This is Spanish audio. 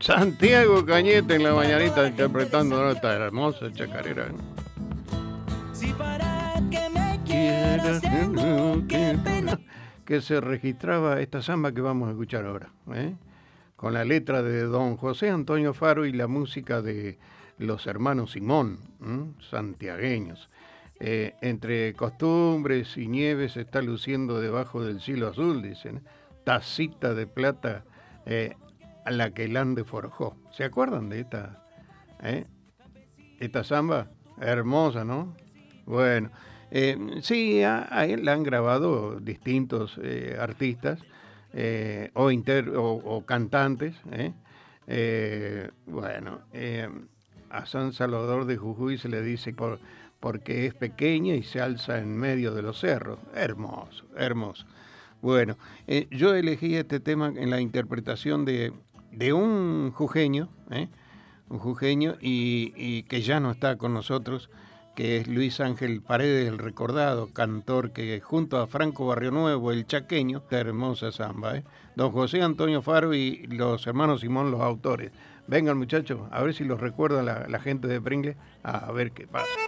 Santiago Cañete en la mañanita interpretando esta hermosa chacarera. Si para que me quieras tengo que se registraba esta samba que vamos a escuchar ahora, con la letra de don José Antonio Faro y la música de los hermanos Simón, santiagueños. Entre costumbres y nieves se está luciendo debajo del cielo azul, dicen, tacita de plata a la que el ande forjó. ¿Se acuerdan de esta samba? Hermosa, ¿no? Bueno, sí, a él la han grabado distintos artistas o cantantes. Bueno, a San Salvador de Jujuy se le dice porque es pequeña y se alza en medio de los cerros. Hermoso, hermoso. Bueno, yo elegí este tema en la interpretación de un jujeño, y que ya no está con nosotros, que es Luis Ángel Paredes, el recordado cantor que junto a Franco Barrionuevo, el chaqueño, esta hermosa samba, don José Antonio Faro y los hermanos Simón, los autores. Vengan muchachos, a ver si los recuerda la gente de Pringle, a ver qué pasa.